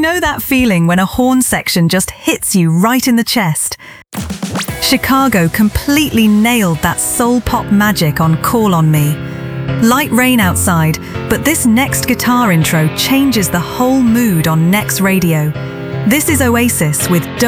know that feeling when a horn section just hits you right in the chest? Chicago completely nailed that soul pop magic on Call on Me. Light rain outside, but this next guitar intro changes the whole mood on Next Radio. This is Oasis with